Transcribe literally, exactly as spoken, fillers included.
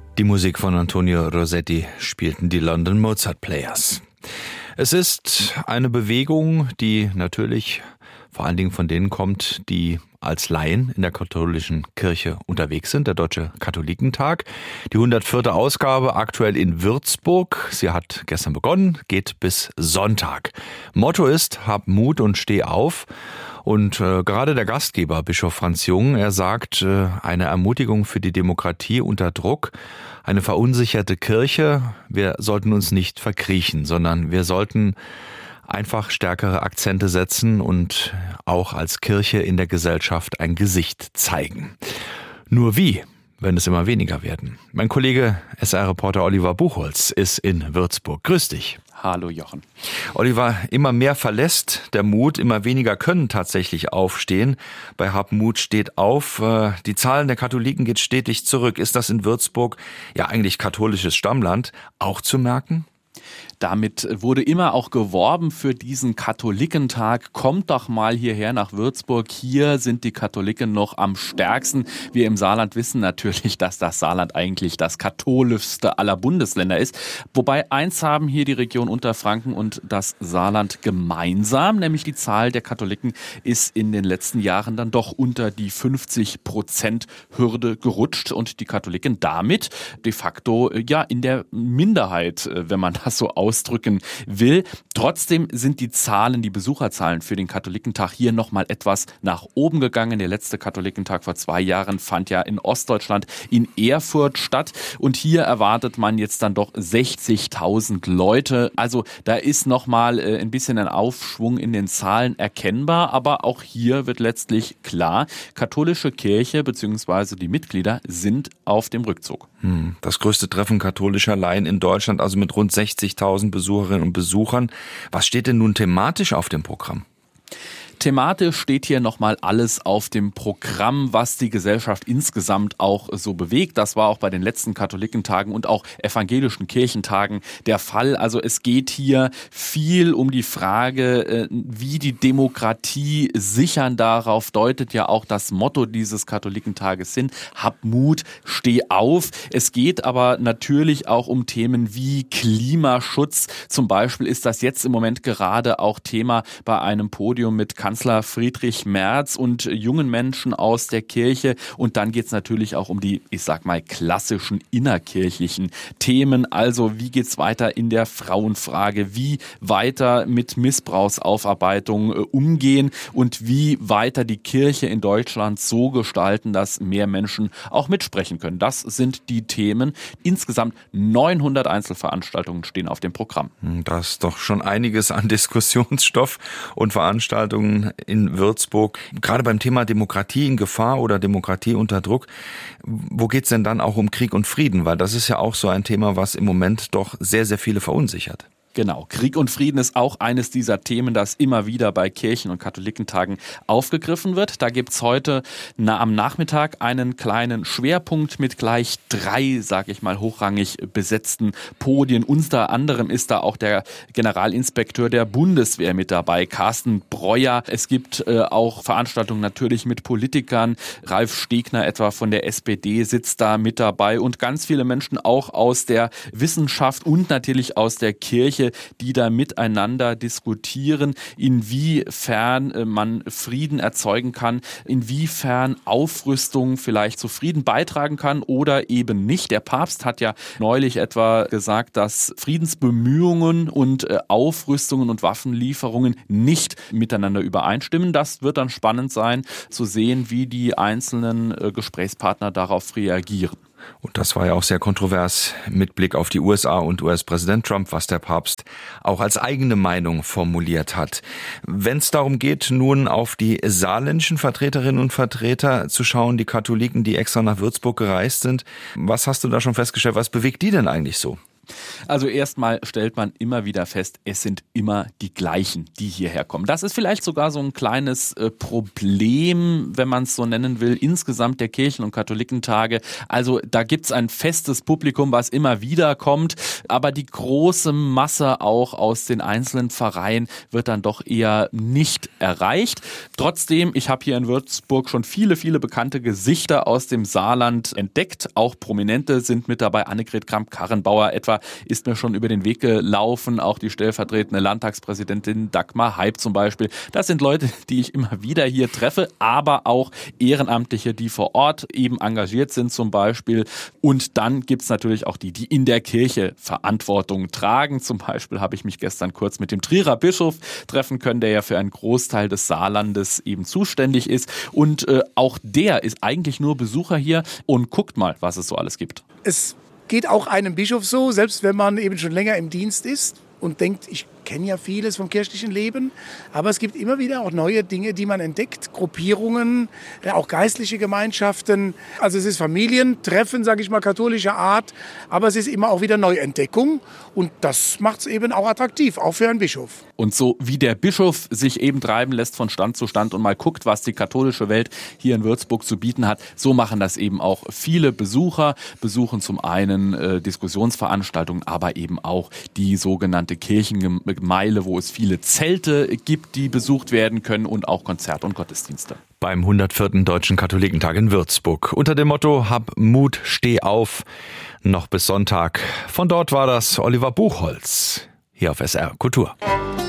Die Musik von Antonio Rossetti spielten die London Mozart Players. Es ist eine Bewegung, die natürlich vor allen Dingen von denen kommt, die als Laien in der katholischen Kirche unterwegs sind, der Deutsche Katholikentag. Die hundertvierte Ausgabe aktuell in Würzburg. Sie hat gestern begonnen, geht bis Sonntag. Motto ist, hab Mut und steh auf. Und äh, gerade der Gastgeber, Bischof Franz Jung, er sagt, äh, eine Ermutigung für die Demokratie unter Druck, eine verunsicherte Kirche. Wir sollten uns nicht verkriechen, sondern wir sollten einfach stärkere Akzente setzen und auch als Kirche in der Gesellschaft ein Gesicht zeigen. Nur wie, wenn es immer weniger werden? Mein Kollege S R-Reporter Oliver Buchholz ist in Würzburg. Grüß dich. Hallo Jochen. Oliver, immer mehr verlässt der Mut, immer weniger können tatsächlich aufstehen. Bei Hab Mut steht auf. Die Zahlen der Katholiken geht stetig zurück. Ist das in Würzburg, ja eigentlich katholisches Stammland, auch zu merken? Damit wurde immer auch geworben für diesen Katholikentag. Kommt doch mal hierher nach Würzburg. Hier sind die Katholiken noch am stärksten. Wir im Saarland wissen natürlich, dass das Saarland eigentlich das katholischste aller Bundesländer ist. Wobei eins haben hier die Region Unterfranken und das Saarland gemeinsam, nämlich die Zahl der Katholiken ist in den letzten Jahren dann doch unter die fünfzig Prozent Hürde gerutscht und die Katholiken damit de facto ja in der Minderheit, wenn man das so ausdrücken will. Trotzdem sind die Zahlen, die Besucherzahlen für den Katholikentag hier nochmal etwas nach oben gegangen. Der letzte Katholikentag vor zwei Jahren fand ja in Ostdeutschland in Erfurt statt und hier erwartet man jetzt dann doch sechzigtausend Leute. Also da ist nochmal ein bisschen ein Aufschwung in den Zahlen erkennbar, aber auch hier wird letztlich klar, katholische Kirche bzw. die Mitglieder sind auf dem Rückzug. Das größte Treffen katholischer Laien in Deutschland, also mit rund sechzigtausend Besucherinnen und Besuchern. Was steht denn nun thematisch auf dem Programm? Thematisch steht hier nochmal alles auf dem Programm, was die Gesellschaft insgesamt auch so bewegt. Das war auch bei den letzten Katholikentagen und auch evangelischen Kirchentagen der Fall. Also es geht hier viel um die Frage, wie die Demokratie sichern. Darauf deutet ja auch das Motto dieses Katholikentages hin. Hab Mut, steh auf. Es geht aber natürlich auch um Themen wie Klimaschutz. Zum Beispiel ist das jetzt im Moment gerade auch Thema bei einem Podium mit Kanzler Friedrich Merz und jungen Menschen aus der Kirche. Und dann geht es natürlich auch um die, ich sag mal, klassischen innerkirchlichen Themen. Also wie geht's weiter in der Frauenfrage? Wie weiter mit Missbrauchsaufarbeitung äh, umgehen? Und wie weiter die Kirche in Deutschland so gestalten, dass mehr Menschen auch mitsprechen können? Das sind die Themen. Insgesamt neunhundert Einzelveranstaltungen stehen auf dem Programm. Das ist doch schon einiges an Diskussionsstoff und Veranstaltungen in Würzburg. Gerade beim Thema Demokratie in Gefahr oder Demokratie unter Druck, wo geht's denn dann auch um Krieg und Frieden? Weil das ist ja auch so ein Thema, was im Moment doch sehr, sehr viele verunsichert. Genau, Krieg und Frieden ist auch eines dieser Themen, das immer wieder bei Kirchen- und Katholikentagen aufgegriffen wird. Da gibt's heute na, am Nachmittag einen kleinen Schwerpunkt mit gleich drei, sag ich mal, hochrangig besetzten Podien. Unter anderem ist da auch der Generalinspekteur der Bundeswehr mit dabei, Carsten Breuer. Es gibt äh, auch Veranstaltungen natürlich mit Politikern. Ralf Stegner etwa von der S P D sitzt da mit dabei und ganz viele Menschen auch aus der Wissenschaft und natürlich aus der Kirche, die da miteinander diskutieren, inwiefern man Frieden erzeugen kann, inwiefern Aufrüstung vielleicht zu Frieden beitragen kann oder eben nicht. Der Papst hat ja neulich etwa gesagt, dass Friedensbemühungen und Aufrüstungen und Waffenlieferungen nicht miteinander übereinstimmen. Das wird dann spannend sein, zu sehen, wie die einzelnen Gesprächspartner darauf reagieren. Und das war ja auch sehr kontrovers mit Blick auf die U S A und U S-Präsident Trump, was der Papst auch als eigene Meinung formuliert hat. Wenn es darum geht, nun auf die saarländischen Vertreterinnen und Vertreter zu schauen, die Katholiken, die extra nach Würzburg gereist sind, was hast du da schon festgestellt? Was bewegt die denn eigentlich so? Also erstmal stellt man immer wieder fest, es sind immer die gleichen, die hierher kommen. Das ist vielleicht sogar so ein kleines äh, Problem, wenn man es so nennen will, insgesamt der Kirchen- und Katholikentage. Also da gibt es ein festes Publikum, was immer wieder kommt, aber die große Masse auch aus den einzelnen Pfarreien wird dann doch eher nicht erreicht. Trotzdem, ich habe hier in Würzburg schon viele, viele bekannte Gesichter aus dem Saarland entdeckt. Auch Prominente sind mit dabei. Annegret Kramp-Karrenbauer etwa ist mir schon über den Weg gelaufen. Auch die stellvertretende Landtagspräsidentin Dagmar Heib zum Beispiel. Das sind Leute, die ich immer wieder hier treffe, aber auch Ehrenamtliche, die vor Ort eben engagiert sind zum Beispiel. Und dann gibt es natürlich auch die, die in der Kirche Verantwortung tragen. Zum Beispiel habe ich mich gestern kurz mit dem Trierer Bischof treffen können, der ja für einen Großteil des Saarlandes eben zuständig ist. Und äh, auch der ist eigentlich nur Besucher hier und guckt mal, was es so alles gibt. Es geht auch einem Bischof so, selbst wenn man eben schon länger im Dienst ist und denkt, ich kenne ja vieles vom kirchlichen Leben, aber es gibt immer wieder auch neue Dinge, die man entdeckt, Gruppierungen, auch geistliche Gemeinschaften. Also es ist Familientreffen, sage ich mal, katholischer Art, aber es ist immer auch wieder Neuentdeckung und das macht es eben auch attraktiv, auch für einen Bischof. Und so wie der Bischof sich eben treiben lässt von Stand zu Stand und mal guckt, was die katholische Welt hier in Würzburg zu bieten hat, so machen das eben auch viele Besucher, besuchen zum einen äh, Diskussionsveranstaltungen, aber eben auch die sogenannte Kirchengemeinde, wo es viele Zelte gibt, die besucht werden können und auch Konzerte und Gottesdienste. Beim hundertvierten Deutschen Katholikentag in Würzburg unter dem Motto Hab Mut, steh auf, noch bis Sonntag. Von dort war das Oliver Buchholz hier auf S R Kultur.